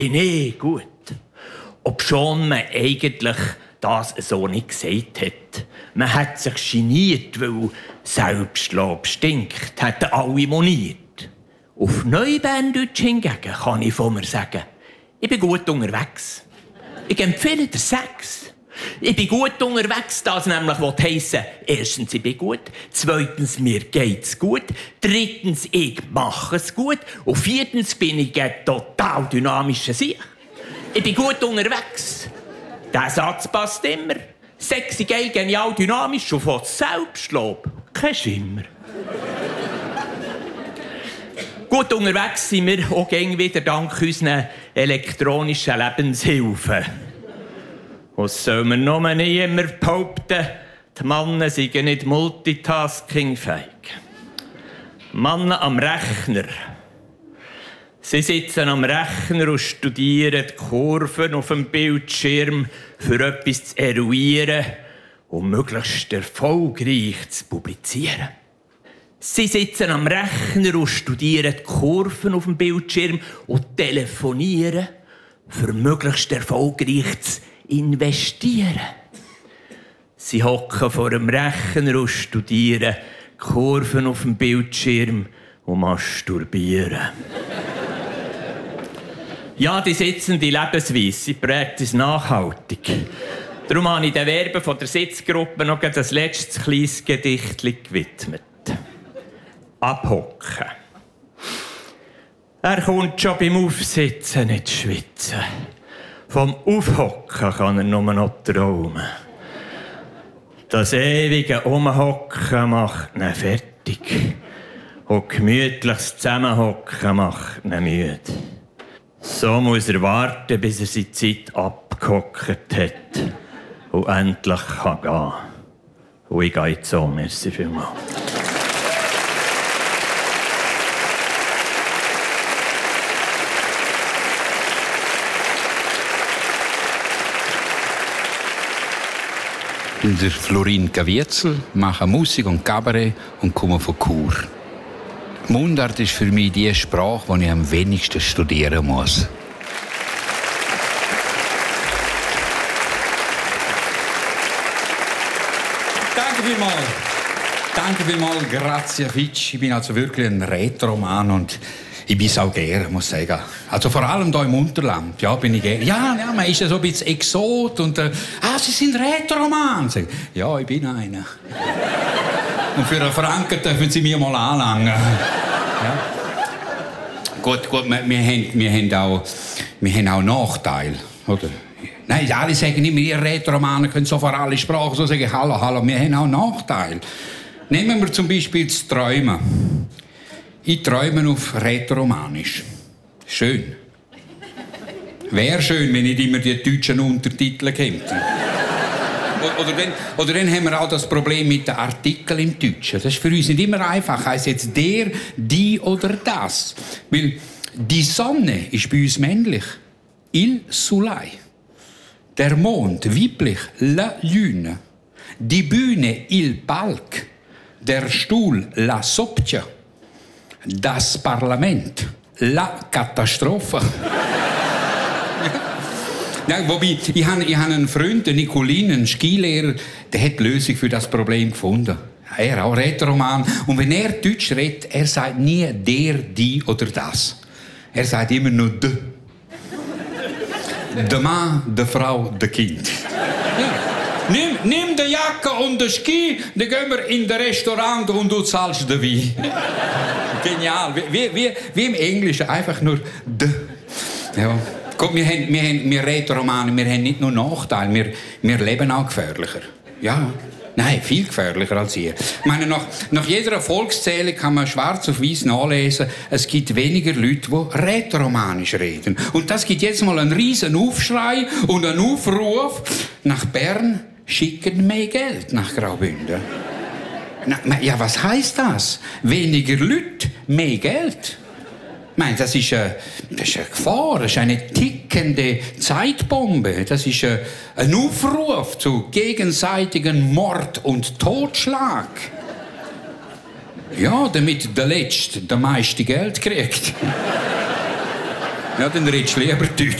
Nee, gut. Obschon man eigentlich das so nicht gesagt hat. Man hat sich geniert, weil Selbstlob stinkt, hätten alle moniert. Auf Neuberndeutsch hingegen kann ich von mir sagen, ich bin gut unterwegs. Ich empfehle dir Sex. Ich bin gut unterwegs, das nämlich heissen, erstens, ich bin gut, zweitens, mir geht's gut, drittens, ich mache es gut und viertens bin ich ein total dynamischer Sieg. Ich bin gut unterwegs. Der Satz passt immer. Sexy, geil, genial, dynamisch und von Selbstlob kein Schimmer. Gut unterwegs sind wir auch gäng wieder dank unseren elektronischen Lebenshilfen. Was soll man nur nicht immer behaupten, die Männer seien nicht multitaskingfähig. Männer am Rechner. Sie sitzen am Rechner und studieren die Kurven auf dem Bildschirm, für etwas zu eruieren und möglichst erfolgreich zu publizieren. Sie sitzen am Rechner und studieren die Kurven auf dem Bildschirm und telefonieren, für möglichst erfolgreich zu investieren. Sie hocken vor dem Rechner und studieren Kurven auf dem Bildschirm und masturbieren. Ja, die sitzende Lebensweise, sie prägt uns nachhaltig. Darum habe ich den Verben von der Sitzgruppe noch das letzte kleines Gedicht gewidmet. Abhocken. Er kommt schon beim Aufsitzen nicht schwitzen. Vom Aufhocken kann er nur noch träumen. Das ewige Umhocken macht ihn fertig. Und gemütliches Zusammenhocken macht ihn müde. So muss er warten, bis er seine Zeit abgehockt hat und endlich kann gehen. Und ich gehe jetzt so. Merci vielmals. Der Florin Caviezel macht Musik und Kabarett und kommt von Chur. Mundart ist für mich die Sprache, die ich am wenigsten studieren muss. Danke vielmals. Danke vielmals, grazie Fitch. Ich bin also wirklich ein Rätoroman und ich bin es auch gerne, muss ich sagen. Also vor allem hier im Unterland, ja, bin ich gerne. Ja, man ist ja so ein bisschen Exot und Sie sind Rätoroman. Ja, ich bin einer. Und für einen Franken dürfen Sie mir mal anlangen. Ja. Gut, wir haben auch Nachteile, oder? Nein, alle sagen immer, ihr Rätoromaner können so für alle Sprachen so sagen, hallo, wir haben auch Nachteile. Nehmen wir zum Beispiel das Träumen. Ich träume auf Rätoromanisch. Schön. Wäre schön, wenn nicht immer die deutschen Untertitel kämen. Oder dann haben wir auch das Problem mit den Artikeln im Deutschen. Das ist für uns nicht immer einfach. Heißt jetzt der, die oder das. Weil die Sonne ist bei uns männlich. Il Soleil. Der Mond, weiblich, la Lune. Die Bühne, il Palc. Der Stuhl, la Soppia. Das Parlament, la Katastrophe. Ja, wobei, ich habe einen Freund, den Nicolin, einen Skilehrer, der hat die Lösung für das Problem gefunden. Er auch Rätoroman. Und wenn er Deutsch redet, er sagt nie der, die oder das. Er sagt immer nur de. Der Mann, die Frau, das Kind. Ja. Nimm die Jacke und den Ski, dann gehen wir in das Restaurant und du zahlst den Wein. Genial. Wie im Englischen, einfach nur de. Ja. Guck, wir Rätoromaner, wir haben nicht nur Nachteile, wir leben auch gefährlicher. Ja. Nein, viel gefährlicher als ihr. Ich meine, nach jeder Volkszählung kann man schwarz auf weiß nachlesen, es gibt weniger Leute, die rätoromanisch reden. Und das gibt jetzt mal einen riesen Aufschrei und einen Aufruf. Nach Bern schicken mehr Geld nach Graubünden. Ja, was heisst das? Weniger Leute, mehr Geld. Ich meine, das ist eine Gefahr, das ist eine tickende Zeitbombe. Das ist ein Aufruf zu gegenseitigen Mord und Totschlag. Ja, damit der Letzte das meiste Geld kriegt. Ja, dann redest du lieber Deutsch.